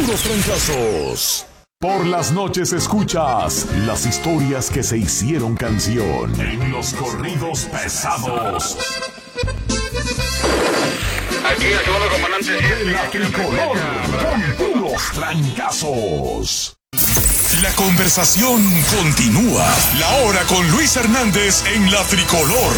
puros trancazos. Por las noches escuchas las historias que se hicieron canción en los corridos pesados. Aquí el segundo comandante. La tricolor con puros trancazos. La conversación continúa. La hora con Luis Hernández en la tricolor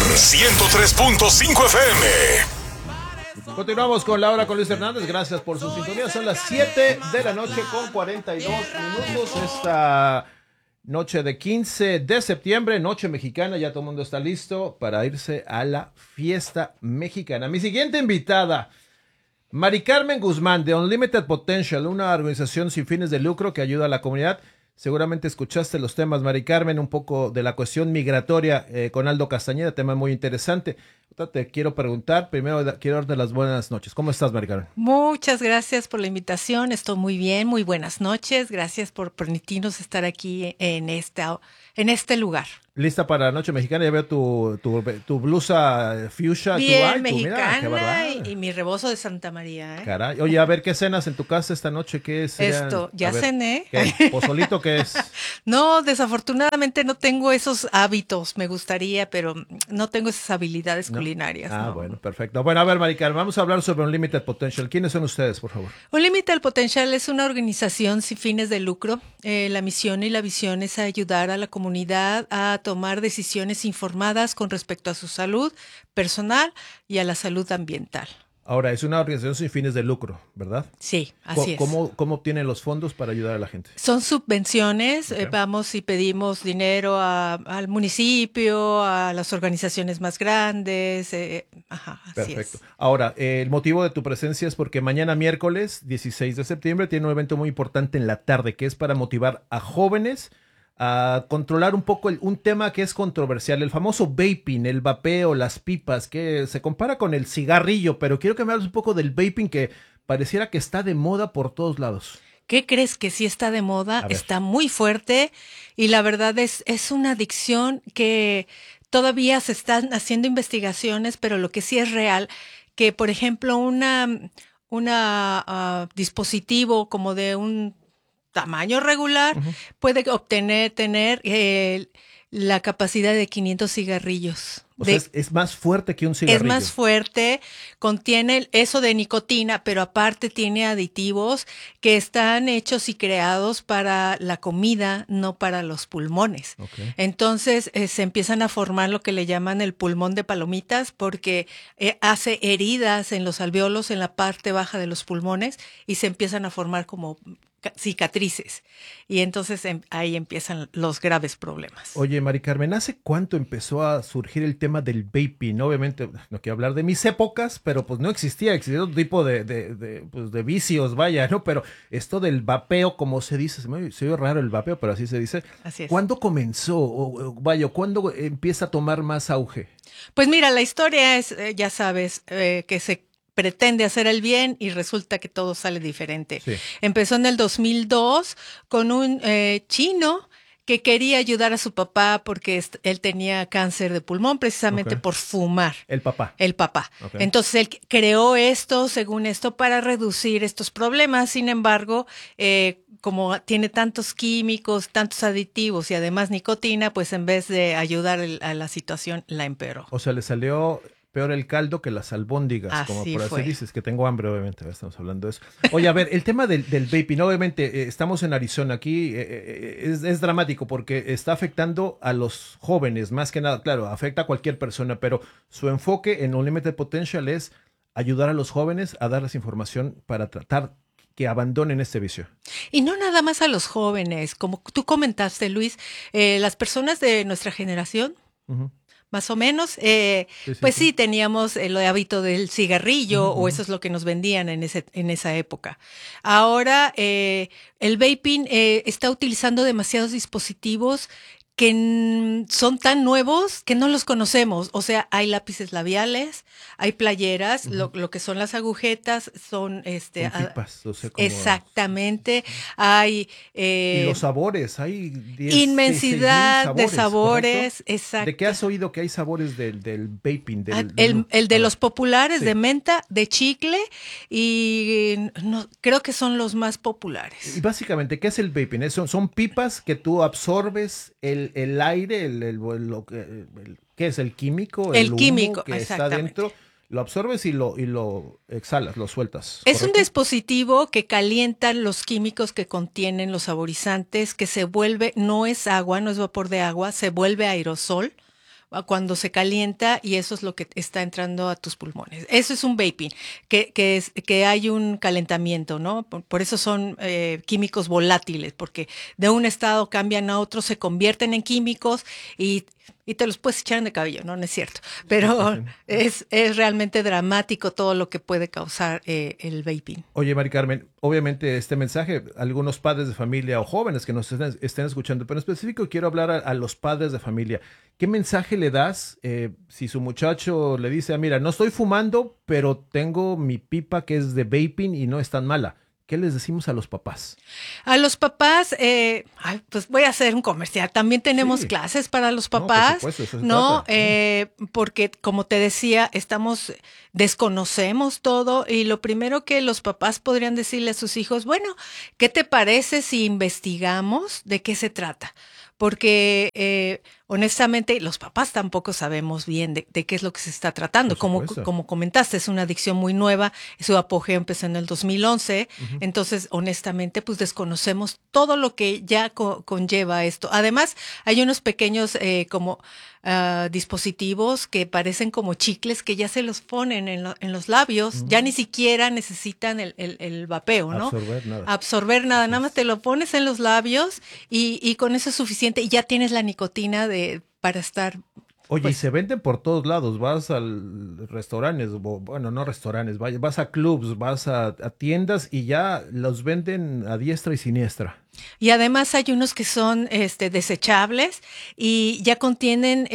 103.5 FM. Continuamos con la hora con Luis Hernández. Gracias por su sintonía. Son las 7 de la noche con 42 minutos. Esta noche de 15 de septiembre, noche mexicana. Ya todo el mundo está listo para irse a la fiesta mexicana. Mi siguiente invitada, Mari Carmen Guzmán, de Unlimited Potential, una organización sin fines de lucro que ayuda a la comunidad. Seguramente escuchaste los temas, Mari Carmen, un poco de la cuestión migratoria con Aldo Castañeda, tema muy interesante. Te quiero preguntar, primero quiero darte las buenas noches. ¿Cómo estás, Mari Carmen? Muchas gracias por la invitación, estoy muy bien, muy buenas noches. Gracias por permitirnos estar aquí en este lugar. ¿Lista para la noche mexicana? Ya veo tu blusa fuchsia. Bien mexicana y mi rebozo de Santa María. Caray. Oye, a ver, ¿qué cenas en tu casa esta noche? ¿Qué es? Ya cené. ¿Qué? ¿Pozolito qué es? No, desafortunadamente no tengo esos hábitos, me gustaría, pero no tengo esas habilidades culinarias. No. Bueno, perfecto. Bueno, a ver, Mari Carmen, vamos a hablar sobre Unlimited Potential. ¿Quiénes son ustedes, por favor? Unlimited Potential es una organización sin fines de lucro. La misión y la visión es ayudar a la comunidad a tomar decisiones informadas con respecto a su salud personal y a la salud ambiental. Ahora, es una organización sin fines de lucro, ¿verdad? Sí, así es. ¿Cómo obtienen los fondos para ayudar a la gente? Son subvenciones, okay. Vamos y pedimos dinero al municipio, a las organizaciones más grandes. Así Perfecto. es. Ahora, el motivo de tu presencia es porque mañana miércoles 16 de septiembre tiene un evento muy importante en la tarde que es para motivar a jóvenes a controlar un poco un tema que es controversial, el famoso vaping, el vapeo, las pipas, que se compara con el cigarrillo, pero quiero que me hables un poco del vaping que pareciera que está de moda por todos lados. ¿Qué crees que sí está de moda? Está muy fuerte y la verdad es una adicción que todavía se están haciendo investigaciones, pero lo que sí es real, que por ejemplo un dispositivo como de un tamaño regular, puede tener la capacidad de 500 cigarrillos. O sea, es más fuerte que un cigarrillo. Es más fuerte, contiene eso de nicotina, pero aparte tiene aditivos que están hechos y creados para la comida, no para los pulmones. Okay. Entonces se empiezan a formar lo que le llaman el pulmón de palomitas porque hace heridas en los alvéolos, en la parte baja de los pulmones y se empiezan a formar como cicatrices y entonces ahí empiezan los graves problemas. Oye, Mari Carmen, ¿hace cuánto empezó a surgir el tema del vaping? Obviamente, no quiero hablar de mis épocas, pero pues no existía otro tipo de vicios, vaya, ¿no? Pero esto del vapeo, como se dice, se oye raro el vapeo, pero así se dice. Así es. ¿Cuándo comenzó? ¿Cuándo empieza a tomar más auge? Pues mira, la historia es, ya sabes, que se pretende hacer el bien y resulta que todo sale diferente. Sí. Empezó en el 2002 con un chino que quería ayudar a su papá porque él tenía cáncer de pulmón precisamente por fumar. El papá. Okay. Entonces él creó según esto, para reducir estos problemas. Sin embargo, como tiene tantos químicos, tantos aditivos y además nicotina, pues en vez de ayudar a la situación, la empeoró. O sea, le salió peor el caldo que las albóndigas, así como por fue. así dices, que tengo hambre, obviamente, estamos hablando de eso. Oye, a ver, el tema del vaping, obviamente, estamos en Arizona, aquí es dramático porque está afectando a los jóvenes, más que nada, claro, afecta a cualquier persona, pero su enfoque en Unlimited Potential es ayudar a los jóvenes a darles información para tratar que abandonen este vicio. Y no nada más a los jóvenes, como tú comentaste, Luis, las personas de nuestra generación, más o menos, sí, teníamos el hábito del cigarrillo, o eso es lo que nos vendían en esa época. Ahora, el vaping está utilizando demasiados dispositivos son tan nuevos que no los conocemos. O sea, hay lápices labiales, hay playeras, lo que son las agujetas, son Con pipas, o sea, como... exactamente. Hay y los sabores, hay inmensidad 16,000 de sabores, ¿correcto? exacto. ¿De qué has oído que hay sabores del vaping? El de los populares, sí. de menta, de chicle, y no, creo que son los más populares. Y básicamente, ¿qué es el vaping? Son pipas que tú absorbes el aire, ¿qué es? ¿El químico? El humo químico, que está exactamente. dentro, lo absorbes y lo exhalas, lo sueltas. Es un ¿correcto? dispositivo que calienta los químicos que contienen los saborizantes, que se vuelve, no es agua, no es vapor de agua, se vuelve aerosol cuando se calienta, y eso es lo que está entrando a tus pulmones. Eso es un vaping, que hay un calentamiento, ¿no? Por eso son químicos volátiles, porque de un estado cambian a otro, se convierten en químicos y te los puedes echar en el cabello, ¿no? No es cierto. Pero es realmente dramático todo lo que puede causar el vaping. Oye, Mari Carmen, obviamente este mensaje, algunos padres de familia o jóvenes que nos estén escuchando, pero en específico quiero hablar a los padres de familia. ¿Qué mensaje le das si su muchacho le dice, mira, no estoy fumando, pero tengo mi pipa que es de vaping y no es tan mala? ¿Qué les decimos a los papás? A los papás, pues voy a hacer un comercial. También tenemos clases para los papás, no, por supuesto, eso se ¿no? trata. Porque como te decía, desconocemos todo, y lo primero que los papás podrían decirle a sus hijos, bueno, ¿qué te parece si investigamos de qué se trata? Porque honestamente los papás tampoco sabemos bien de qué es lo que se está tratando. Como comentaste, es una adicción muy nueva, su apogeo empezó en el 2011, entonces honestamente pues desconocemos todo lo que ya conlleva esto. Además hay unos pequeños dispositivos que parecen como chicles que ya se los ponen en los labios, ya ni siquiera necesitan el vapeo, ¿no? Absorber nada más te lo pones en los labios y con eso es suficiente, y ya tienes la nicotina para estar... Oye, pues, y se venden por todos lados, vas a restaurantes, bueno, no restaurantes, vas a clubs, vas a tiendas y ya los venden a diestra y siniestra. Y además hay unos que son desechables y ya contienen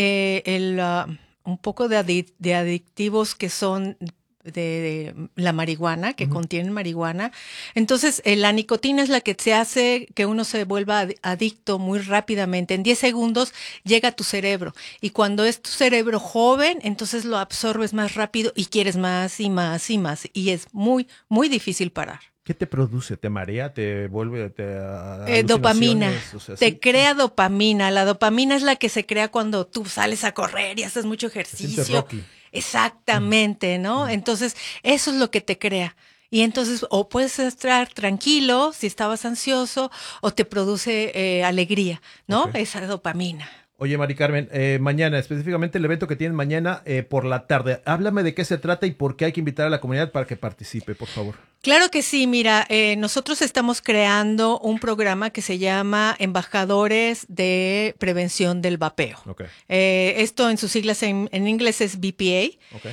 un poco de adictivos que son de la marihuana, que contienen marihuana. Entonces, la nicotina es la que se hace que uno se vuelva adicto muy rápidamente. En 10 segundos llega a tu cerebro. Y cuando es tu cerebro joven, entonces lo absorbes más rápido y quieres más y más y más. Y es muy, muy difícil parar. ¿Qué te produce? ¿Te marea? ¿Te vuelve? Dopamina. O sea, te crea dopamina. La dopamina es la que se crea cuando tú sales a correr y haces mucho ejercicio. Exactamente, ¿no? Entonces, eso es lo que te crea. Y entonces, o puedes estar tranquilo si estabas ansioso, o te produce alegría, ¿no? Esa dopamina. Oye, Mari Carmen, mañana, específicamente el evento que tienen mañana por la tarde, háblame de qué se trata y por qué hay que invitar a la comunidad para que participe, por favor. Claro que sí, mira, nosotros estamos creando un programa que se llama Embajadores de Prevención del Vapeo. Esto en sus siglas en inglés es BPA.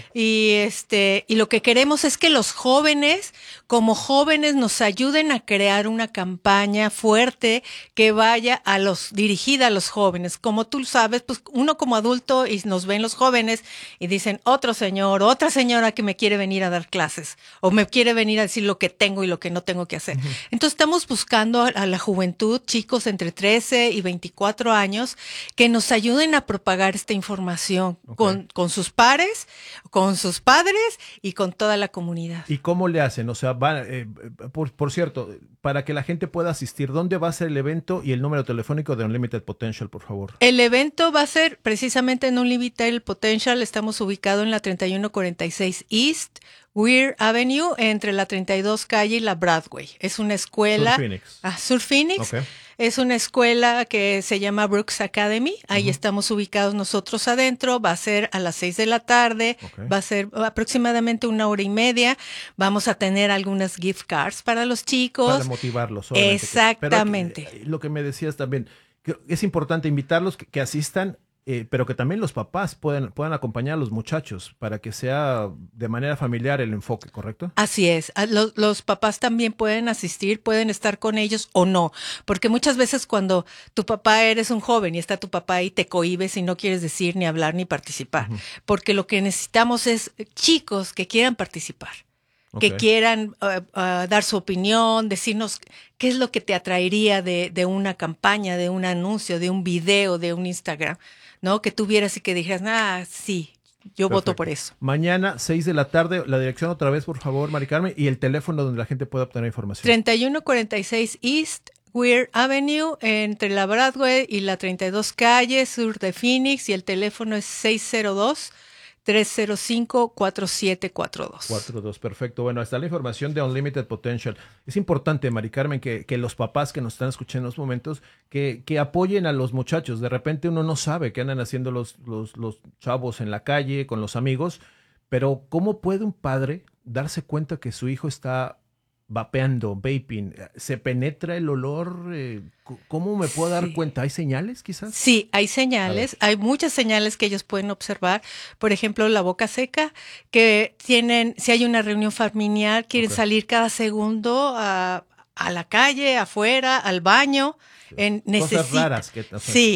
Y lo que queremos es que los jóvenes, como jóvenes, nos ayuden a crear una campaña fuerte que vaya dirigida a los jóvenes. Como tú sabes, pues uno como adulto y nos ven los jóvenes y dicen, otro señor, otra señora que me quiere venir a dar clases o me quiere venir a decir lo que tengo y lo que no tengo que hacer. Entonces estamos buscando a la juventud, chicos entre 13 y 24 años, que nos ayuden a propagar esta información con sus pares, con sus padres y con toda la comunidad. ¿Y cómo le hacen? O sea, por cierto, para que la gente pueda asistir, ¿dónde va a ser el evento y el número telefónico de Unlimited Potential, por favor? El evento va a ser precisamente en Unlimited Potential. Estamos ubicados en la 3146 East Weir Avenue, entre la 32 calle y la Broadway. Es una escuela... Sur Phoenix. Sur Phoenix. Es una escuela que se llama Brooks Academy. Ahí estamos ubicados nosotros adentro. Va a ser a las 6 de la tarde. Va a ser aproximadamente 1 hora y media. Vamos a tener algunas gift cards para los chicos. Para motivarlos. Exactamente. Pero lo que me decías también, es importante invitarlos que asistan pero que también los papás puedan acompañar a los muchachos para que sea de manera familiar el enfoque, ¿correcto? Así es. Los papás también pueden asistir, pueden estar con ellos o no, porque muchas veces cuando tu papá eres un joven y está tu papá y te cohibes y no quieres decir ni hablar ni participar, porque lo que necesitamos es chicos que quieran participar. Que quieran dar su opinión, decirnos qué es lo que te atraería de una campaña, de un anuncio, de un video, de un Instagram, ¿no? Que tú vieras y que dijeras, sí, yo voto por eso. Mañana, 6 de la tarde, la dirección otra vez, por favor, Mari Carmen, y el teléfono donde la gente pueda obtener información. 3146 East Weir Avenue, entre la Broadway y la 32 calle, sur de Phoenix, y el teléfono es 602-305-4742. 42, perfecto. Bueno, está la información de Unlimited Potential. Es importante, Mari Carmen, que los papás que nos están escuchando en los momentos, que apoyen a los muchachos. De repente uno no sabe qué andan haciendo los chavos en la calle, con los amigos, pero ¿cómo puede un padre darse cuenta que su hijo está vapeando, vaping? ¿Se penetra el olor? ¿Cómo me puedo dar cuenta? ¿Hay señales quizás? Sí, hay señales, hay muchas señales que ellos pueden observar. Por ejemplo, la boca seca, que tienen, si hay una reunión familiar, quieren salir cada segundo a la calle, afuera, al baño. Cosas raras que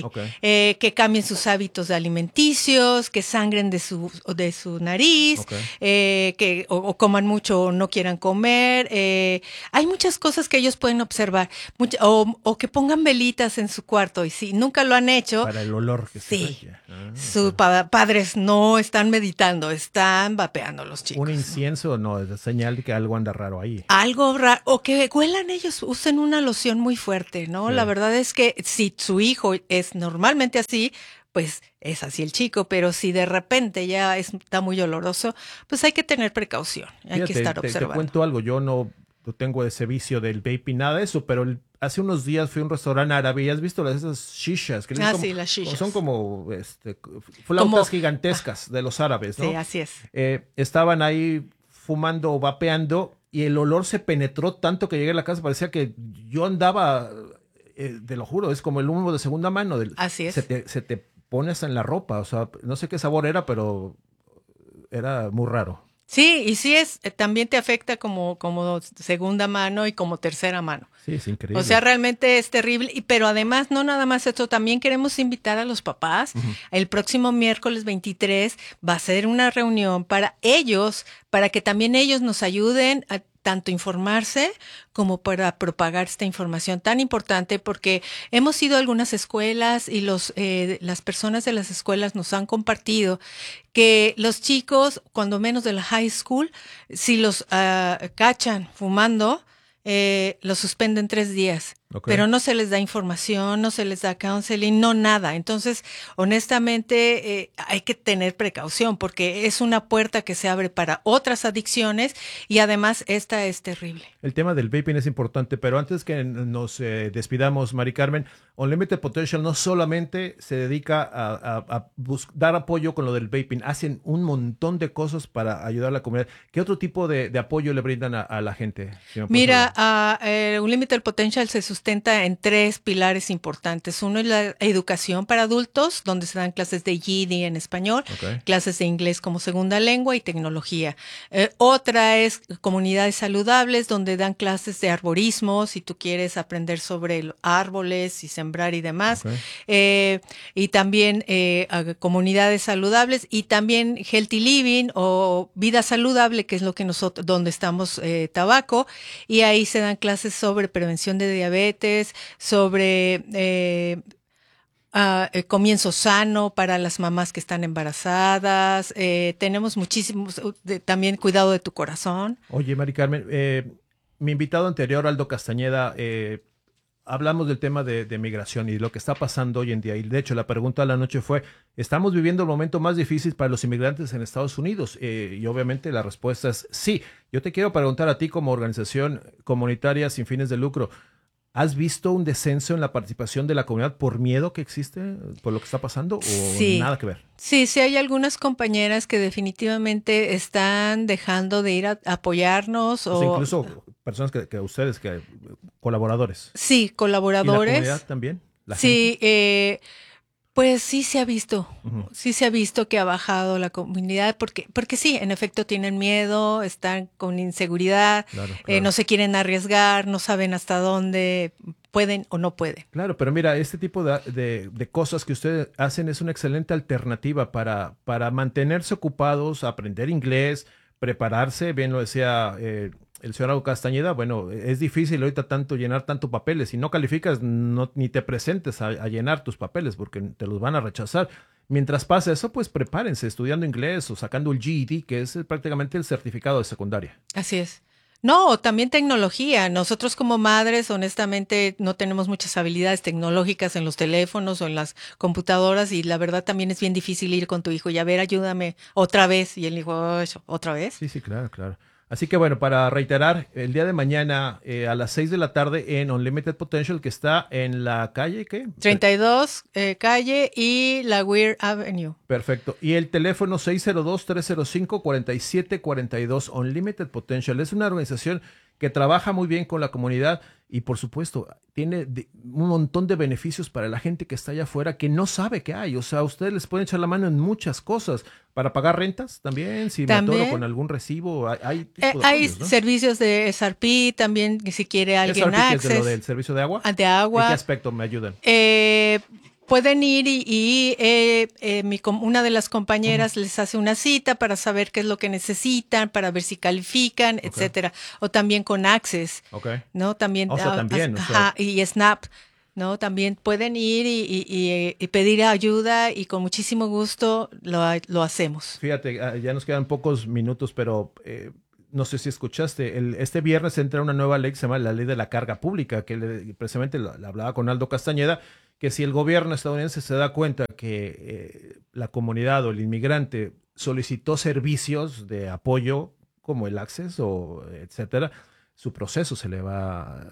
que cambien sus hábitos alimenticios, que sangren de su nariz, que o coman mucho o no quieran comer. Hay muchas cosas que ellos pueden observar, o que pongan velitas en su cuarto, y si nunca lo han hecho, para el olor que se vaya. Sus padres no están meditando, están vapeando los chicos. Un incienso no es señal de que algo anda raro ahí. Algo raro, o que huelan ellos, usen una loción muy fuerte, ¿no? Sí. La verdad es que si su hijo es normalmente así, pues es así el chico, pero si de repente ya está muy oloroso, pues hay que tener precaución, hay que estar observando. Te cuento algo, yo no tengo ese vicio del vaping, nada de eso, pero hace unos días fui a un restaurante árabe y has visto esas shishas. Que sí, las shishas. Son como flautas gigantescas de los árabes, ¿no? Sí, así es. Estaban ahí fumando o vapeando y el olor se penetró tanto que llegué a la casa, parecía que yo andaba... te lo juro, es como el humo de segunda mano. Así es. Se te pone hasta en la ropa, o sea, no sé qué sabor era, pero era muy raro. Sí, y sí también te afecta como segunda mano y como tercera mano. Sí, es increíble. O sea, realmente es terrible, pero además no nada más esto, también queremos invitar a los papás. El próximo miércoles 23 va a ser una reunión para ellos, para que también ellos nos ayuden a tanto informarse como para propagar esta información tan importante, porque hemos ido a algunas escuelas y las personas de las escuelas nos han compartido que los chicos, cuando menos de la high school, si los cachan fumando, los suspenden 3 días. Pero no se les da información, no se les da counseling, no nada. Entonces, honestamente, hay que tener precaución porque es una puerta que se abre para otras adicciones y además esta es terrible. El tema del vaping es importante, pero antes que nos despidamos, Mari Carmen, Unlimited Potential no solamente se dedica a dar apoyo con lo del vaping, hacen un montón de cosas para ayudar a la comunidad. ¿Qué otro tipo de apoyo le brindan a la gente? Mira, Unlimited Potential se sustenta en 3 pilares importantes. Uno es la educación para adultos, donde se dan clases de GED en español, clases de inglés como segunda lengua y tecnología. Otra es comunidades saludables, donde dan clases de arborismo, si tú quieres aprender sobre árboles y sembrar y demás. Y también comunidades saludables y también Healthy Living o vida saludable, que es lo que donde estamos Tabaco, y ahí se dan clases sobre prevención de diabetes, sobre comienzo sano para las mamás que están embarazadas. Tenemos muchísimos, también cuidado de tu corazón. Oye, Mari Carmen, mi invitado anterior, Aldo Castañeda, hablamos del tema de migración y lo que está pasando hoy en día. Y de hecho, la pregunta de la noche fue, ¿estamos viviendo el momento más difícil para los inmigrantes en Estados Unidos? Y obviamente la respuesta es sí. Yo te quiero preguntar a ti como organización comunitaria sin fines de lucro, ¿has visto un descenso en la participación de la comunidad por miedo que existe por lo que está pasando o nada que ver? Sí, hay algunas compañeras que definitivamente están dejando de ir a apoyarnos. O sea, incluso personas que ustedes, colaboradores. Sí, colaboradores. ¿Y la comunidad también? Sí, Pues sí se ha visto, sí se ha visto que ha bajado la comunidad, porque sí, en efecto tienen miedo, están con inseguridad, Claro. no se quieren arriesgar, no saben hasta dónde pueden o no pueden. Claro, pero mira, este tipo de cosas que ustedes hacen es una excelente alternativa para mantenerse ocupados, aprender inglés, prepararse, bien lo decía el señor Raúl Castañeda. Bueno, es difícil ahorita llenar tanto papeles. Si no calificas, ni te presentes a llenar tus papeles porque te los van a rechazar. Mientras pasa eso, pues prepárense estudiando inglés o sacando el GED, que es prácticamente el certificado de secundaria. Así es. No, también tecnología. Nosotros como madres, honestamente, no tenemos muchas habilidades tecnológicas en los teléfonos o en las computadoras y la verdad también es bien difícil ir con tu hijo y a ver, ayúdame otra vez. Y él dijo, ¿otra vez? Sí, claro, claro. Así que bueno, para reiterar, el día de mañana a las 6 de la tarde en Unlimited Potential, que está en la calle, ¿qué? 32 calle y la Weir Avenue. Perfecto. Y el teléfono 602-305-4742, Unlimited Potential. Es una organización que trabaja muy bien con la comunidad y, por supuesto, tiene un montón de beneficios para la gente que está allá afuera que no sabe qué hay. O sea, ustedes les pueden echar la mano en muchas cosas. Para pagar rentas también, si me atoro con algún recibo. Hay apoyos, ¿no? Servicios de SRP también, si quiere alguien SRP, access. ¿que es de lo del servicio de agua? De agua. ¿En qué aspecto me ayudan? Pueden ir y una de las compañeras les hace una cita para saber qué es lo que necesitan, para ver si califican, etcétera. O también con Access, ¿no? También, y Snap, ¿no? También pueden ir y pedir ayuda y con muchísimo gusto lo hacemos. Fíjate, ya nos quedan pocos minutos, pero no sé si escuchaste, este viernes entra una nueva ley que se llama la Ley de la Carga Pública, que precisamente la hablaba con Aldo Castañeda, que si el gobierno estadounidense se da cuenta que la comunidad o el inmigrante solicitó servicios de apoyo como el Access o etcétera, su proceso se le va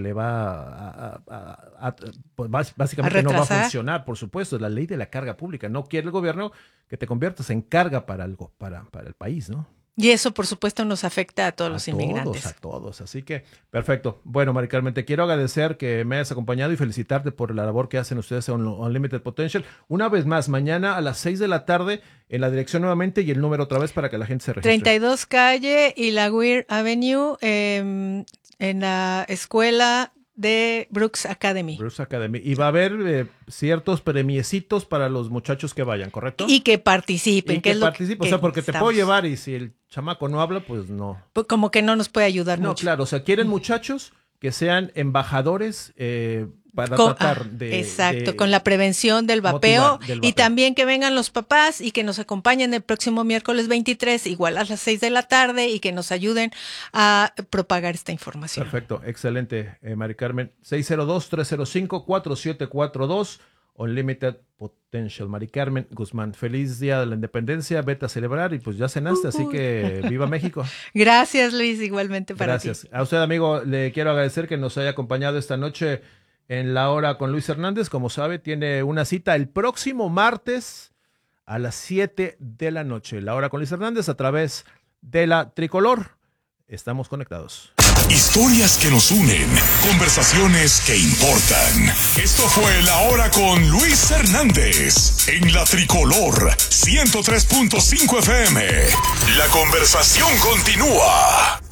pues básicamente no va a funcionar, por supuesto. Es la ley de la carga pública. No quiere el gobierno que te conviertas en carga para el país, ¿no? Y eso, por supuesto, nos afecta a todos los inmigrantes. A todos. Así que, perfecto. Bueno, Mari Carmen, te quiero agradecer que me hayas acompañado y felicitarte por la labor que hacen ustedes en Unlimited Potential. Una vez más, mañana a las 6 de la tarde, en la dirección nuevamente y el número otra vez para que la gente se registre. 32 calle y la Weir Avenue, en la escuela de Brooks Academy. Brooks Academy. Y va a haber ciertos premiecitos para los muchachos que vayan, ¿correcto? Y que participen. O sea, porque te puedo llevar y si el chamaco no habla, pues no. Como que no nos puede ayudar mucho. No, claro. O sea, quieren muchachos que sean embajadores para tratar de... Exacto, con la prevención del vapeo y también que vengan los papás y que nos acompañen el próximo miércoles 23, igual a las 6 de la tarde y que nos ayuden a propagar esta información. Perfecto, excelente, Mari Carmen. 602-305-4742, Unlimited Potential. Mari Carmen Guzmán, feliz Día de la Independencia, vete a celebrar y pues ya cenaste, así que viva México. Gracias, Luis, igualmente para ti. Gracias. A usted, amigo, le quiero agradecer que nos haya acompañado esta noche en La Hora con Luis Hernández. Como sabe, tiene una cita el próximo martes a las 7 de la noche. La Hora con Luis Hernández a través de la Tricolor. Estamos conectados. Historias que nos unen, conversaciones que importan. Esto fue La Hora con Luis Hernández en la Tricolor 103.5 FM. La conversación continúa.